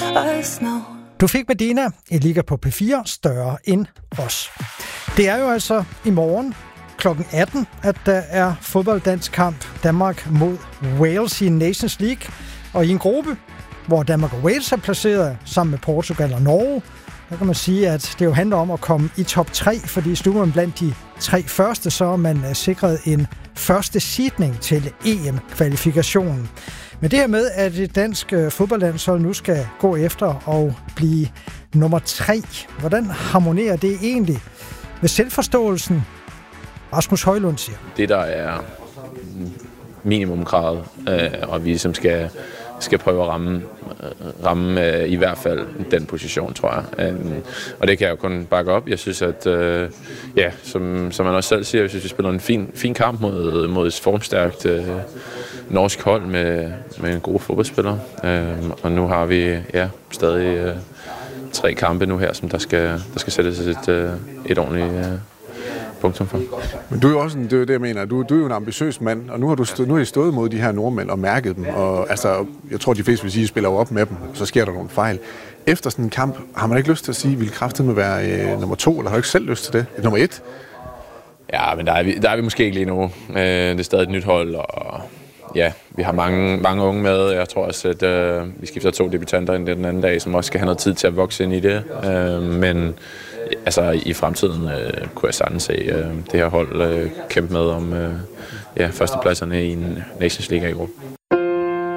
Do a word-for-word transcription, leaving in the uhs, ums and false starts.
us know. Du fik Medina, en liga på P fire, større end os. Det er jo altså i morgen klokken atten, at der er fodboldlandskamp Danmark mod Wales i Nations League. Og i en gruppe, hvor Danmark og Wales er placeret sammen med Portugal og Norge, der kan man sige, at det jo handler om at komme i top tre, fordi slutter man blandt de tre første, så er man sikret en første seedning til E M-kvalifikationen. Men det her med, at det danske fodboldlandshold nu skal gå efter og blive nummer tre, hvordan harmonerer det egentlig med selvforståelsen? Rasmus Højlund siger. Det, der er minimumkravet, øh, og vi som skal, skal prøve at ramme, ramme øh, i hvert fald den position, tror jeg. Øh, og det kan jeg jo kun bakke op. Jeg synes, at øh, ja, som, som man også selv siger, jeg synes, vi spiller en fin, fin kamp mod, mod et formstærkt øh, norsk hold med, med en god fodboldspiller. Øh, og nu har vi ja, stadig øh, tre kampe nu her, som der skal, der skal sættes et, øh, et ordentligt øh, punktum for. Men du er jo også, det er det, jeg mener, du, du er jo en ambitiøs mand, og nu har du stået, nu har I stået mod de her nordmænd og mærket dem, og altså, jeg tror, de fleste vil sige, at I spiller jo op med dem, så sker der nogle fejl. Efter sådan en kamp, har man ikke lyst til at sige, at vil kraften være øh, nummer to, eller har du ikke selv lyst til det? Nummer et? Ja, men der er vi, der er vi måske ikke lige nu. Øh, det er stadig et nyt hold, og ja, vi har mange, mange unge med. Jeg tror også, at øh, vi skifter to debutanter ind den anden dag, som også skal have noget tid til at vokse ind i det. Øh, men altså, i fremtiden øh, kunne jeg sagtens se øh, det her hold øh, kæmpe med om øh, ja, førstepladserne i en Nations League i gruppe.